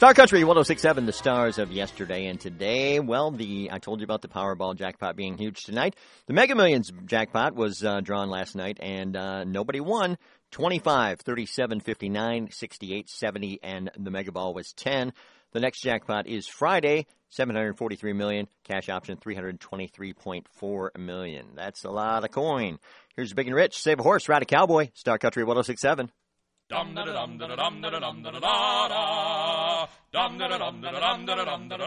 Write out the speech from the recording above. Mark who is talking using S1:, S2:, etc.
S1: Star Country 106.7, the stars of yesterday and today. Well, I told you about the Powerball jackpot being huge tonight. The Mega Millions jackpot was drawn last night, and nobody won. 25, 37, 59, 68, 70, and the Mega Ball was 10. The next jackpot is Friday, $743 million. Cash option, $323.4 million. That's a lot of coin. Here's Big and Rich. Save a horse, ride a cowboy. Star Country 106.7. Dum da da dum da da dum da da dum da da da da. Dum da da dum da da dum da da dum da da.